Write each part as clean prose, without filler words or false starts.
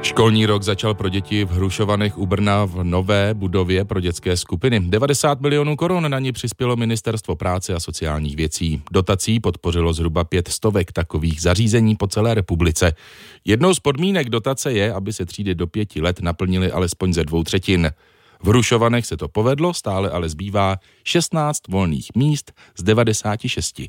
Školní rok začal pro děti v Hrušovanech u Brna v nové budově pro dětské skupiny. 90 milionů korun na ní přispělo Ministerstvo práce a sociálních věcí. Dotací podpořilo zhruba 500 takových zařízení po celé republice. Jednou z podmínek dotace je, aby se třídy do 5 let naplnily alespoň ze 2/3. V Hrušovanech se to povedlo, stále ale zbývá 16 volných míst z 96.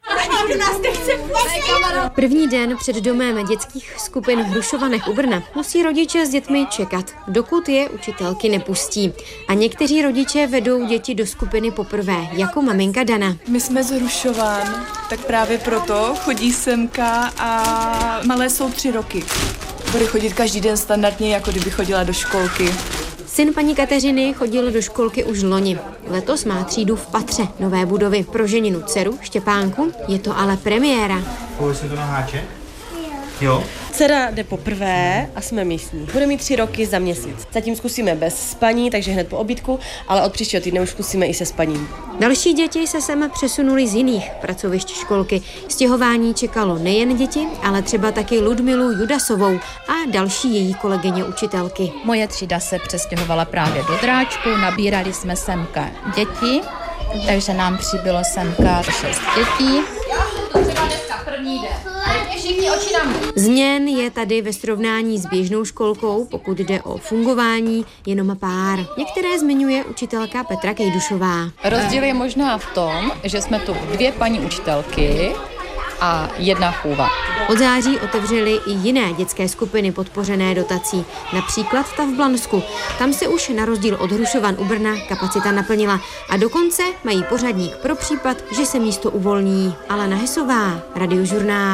První den před domem dětských skupin v Hrušovanech u Brna musí rodiče s dětmi čekat, dokud je učitelky nepustí. A někteří rodiče vedou děti do skupiny poprvé, jako maminka Dana. My jsme z Hrušovan, tak právě proto chodí semka a malé jsou 3 roky. Bude chodit každý den standardně, jako kdyby chodila do školky. Syn paní Kateřiny chodil do školky už loni. Letos má třídu v patře nové budovy. Pro ženinu dceru Štěpánku je to ale premiéra. Pojď se to na háček? Jo. Dcera jde poprvé a jsme místní. Bude mít 3 roky za měsíc. Zatím zkusíme bez spaní, takže hned po obědku, ale od příštího týdne už zkusíme i se spaním. Další děti se sem přesunuli z jiných pracovišť školky. Stěhování čekalo nejen děti, ale třeba taky Ludmilu Judasovou a další její kolegyně učitelky. Moje třída se přestěhovala právě do Dráčku, nabírali jsme semka děti, takže nám přibylo semka 6 dětí. Změn je tady ve srovnání s běžnou školkou, pokud jde o fungování, jenom pár. Některé zmiňuje učitelka Petra Kejdušová. Rozdíl je možná v tom, že jsme tu 2 paní učitelky a 1 chůva. Od září otevřely i jiné dětské skupiny podpořené dotací, například ta v Blansku. Tam se už na rozdíl od Hrušovan u Brna kapacita naplnila a dokonce mají pořadník pro případ, že se místo uvolní. Alena Hesová, Radiožurnál.